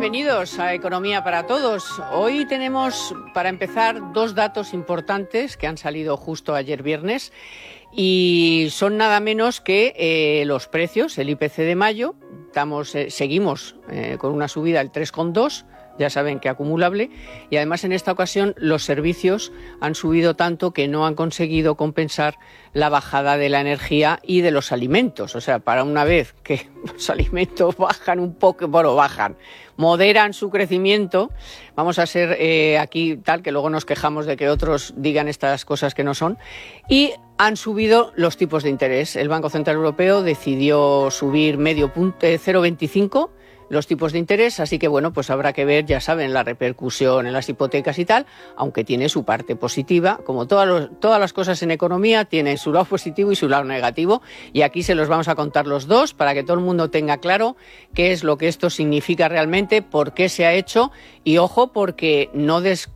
bienvenidos a Economía para Todos. Hoy tenemos, para empezar, dos datos importantes que han salido justo ayer viernes y son nada menos que los precios, el IPC de mayo. Seguimos con una subida del 3,2%. Ya saben que acumulable, y además en esta ocasión los servicios han subido tanto que no han conseguido compensar la bajada de la energía y de los alimentos. O sea, para una vez que los alimentos bajan un poco, moderan su crecimiento, vamos a ser aquí tal que luego nos quejamos de que otros digan estas cosas que no son, y han subido los tipos de interés. El Banco Central Europeo decidió subir 0,25 los tipos de interés, así que bueno, pues habrá que ver, ya saben, la repercusión en las hipotecas y tal, aunque tiene su parte positiva, como todas las cosas en economía tienen su lado positivo y su lado negativo, y aquí se los vamos a contar los dos para que todo el mundo tenga claro qué es lo que esto significa realmente, por qué se ha hecho, y ojo, porque no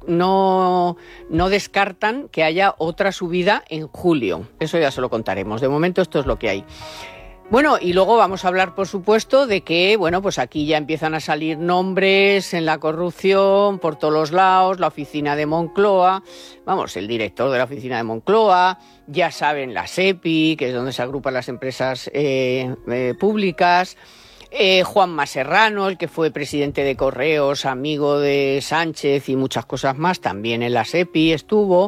descartan que haya otra subida en julio. Eso ya se lo contaremos. De momento esto es lo que hay. Bueno, y luego vamos a hablar, por supuesto, de que, bueno, pues aquí ya empiezan a salir nombres en la corrupción por todos los lados, la oficina de Moncloa, el director de la oficina de Moncloa, ya saben, la SEPI, que es donde se agrupan las empresas públicas, Juanma Serrano, el que fue presidente de Correos, amigo de Sánchez y muchas cosas más, también en la SEPI estuvo.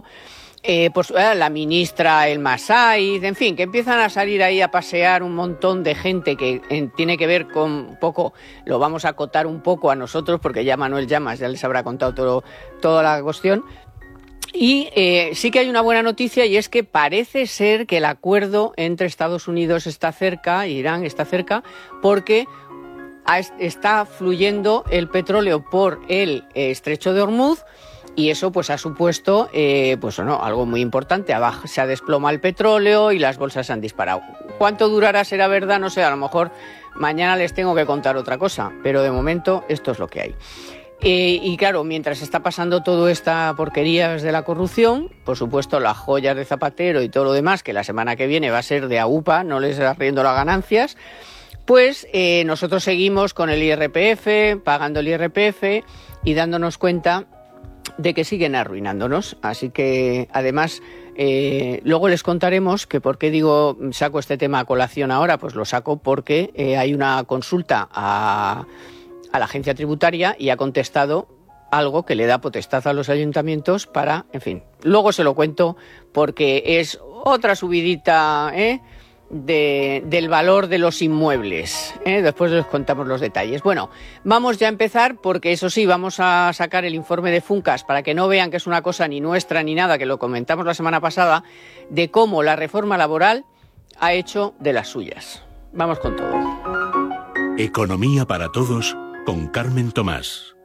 La ministra El Masaiz, en fin, que empiezan a salir ahí a pasear un montón de gente que tiene que ver con un poco, lo vamos a acotar un poco a nosotros, porque ya Manuel Llamas ya les habrá contado toda la cuestión. Y sí que hay una buena noticia, y es que parece ser que el acuerdo entre Estados Unidos está cerca, Irán está cerca, porque está fluyendo el petróleo por el estrecho de Hormuz. Y eso pues ha supuesto algo muy importante. Se ha desplomado el petróleo y las bolsas se han disparado. ¿Cuánto durará? ¿Será verdad? No sé, a lo mejor mañana les tengo que contar otra cosa, pero de momento esto es lo que hay. Y claro, mientras está pasando toda esta porquería de la corrupción, por supuesto las joyas de Zapatero y todo lo demás, que la semana que viene va a ser de AUPA, no les está riendo las ganancias, pues nosotros seguimos con el IRPF, pagando el IRPF y dándonos cuenta de que siguen arruinándonos. Así que además luego les contaremos que por qué saco este tema a colación ahora. Pues lo saco porque hay una consulta a la agencia tributaria y ha contestado algo que le da potestad a los ayuntamientos para, en fin, luego se lo cuento porque es otra subidita del valor de los inmuebles. Después les contamos los detalles. Bueno, vamos ya a empezar porque eso sí, vamos a sacar el informe de Funcas para que no vean que es una cosa ni nuestra ni nada, que lo comentamos la semana pasada, de cómo la reforma laboral ha hecho de las suyas. Vamos con todo. Economía para Todos con Carmen Tomás.